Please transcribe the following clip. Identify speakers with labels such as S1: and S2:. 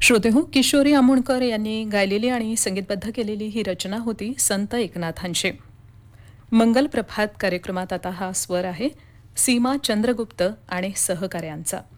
S1: श्रोतेहो, किशोरी आमोणकर यांनी गायलेली आणि संगीतबद्ध केलेली ही रचना होती संत एकनाथांची. मंगल प्रभात कार्यक्रमात आता हा स्वर आहे सीमा चंद्रगुप्त आणि सहकाऱ्यांचा.